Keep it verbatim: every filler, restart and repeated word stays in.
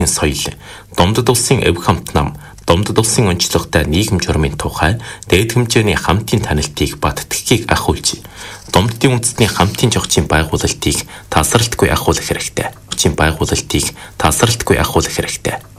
соёл, Думдад улсын эв хамт нам, Думдад улсын онцлогтой нийгэм журмын тухай дээд хэмжээний хамтын танилтыг баттгхийг ахуулж, Думддын үндэсний хамтын жогчийн байгуулалтыг тасралтгүй ахуулах хэрэгтэй. Жогчийн байгуулалтыг тасралтгүй ахуулах хэрэгтэй.